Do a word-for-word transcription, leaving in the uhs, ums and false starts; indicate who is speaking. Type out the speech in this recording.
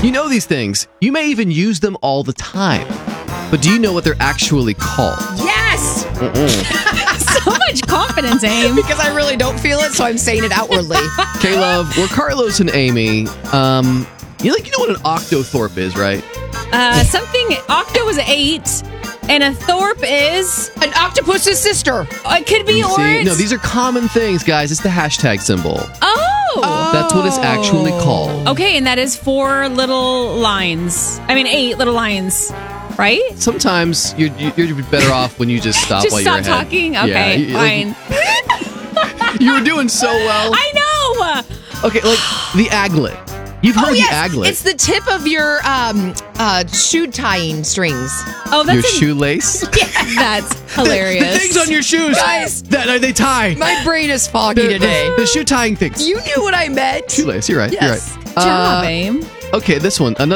Speaker 1: You know these things. You may even use them all the time. But do you know what they're actually called?
Speaker 2: Yes!
Speaker 3: So much confidence, Aim.
Speaker 2: Because I really don't feel it, so I'm saying it outwardly.
Speaker 1: Okay, love, we're Carlos and Amy. Um, you like you know what an octothorpe is, right?
Speaker 3: Uh, something, Octo is eight, and a Thorpe is...
Speaker 2: An octopus's sister.
Speaker 3: It could be,
Speaker 1: You
Speaker 3: or
Speaker 1: see?
Speaker 3: it's...
Speaker 1: No, these are common things, guys. It's the hashtag symbol.
Speaker 3: Oh!
Speaker 1: That's what it's actually called.
Speaker 3: Okay, and that is four little lines. I mean, eight little lines, right?
Speaker 1: Sometimes you're, you're better off when you just stop
Speaker 3: Just
Speaker 1: while
Speaker 3: stop
Speaker 1: you're ahead.
Speaker 3: talking?
Speaker 1: Yeah,
Speaker 3: Okay,
Speaker 1: you- like,
Speaker 3: fine.
Speaker 1: you were doing so well.
Speaker 3: I know!
Speaker 1: Okay, like the aglet. You've heard
Speaker 2: Oh, yes.
Speaker 1: the aglet.
Speaker 2: It's the tip of your um, uh, shoe tying strings.
Speaker 3: Oh, that's
Speaker 1: your
Speaker 3: a-
Speaker 1: shoelace.
Speaker 3: That's hilarious.
Speaker 1: The things on your shoes.
Speaker 2: Guys.
Speaker 1: that uh, they tie.
Speaker 2: My brain is foggy
Speaker 1: the,
Speaker 2: today.
Speaker 1: The, the shoe tying things.
Speaker 2: You knew what I meant.
Speaker 1: Shoelace. You're right.
Speaker 2: Yes.
Speaker 1: You're right.
Speaker 3: Good job,
Speaker 1: Uh,
Speaker 3: Aim.
Speaker 1: Okay, this one. Another